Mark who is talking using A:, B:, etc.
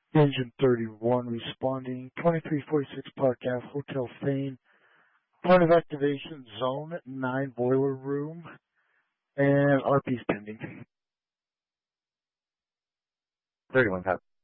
A: Engine 31 responding. 2346 Park Ave, Hotel Fane. Point of activation, Zone 9 boiler room. And RP's pending.
B: 31 copy.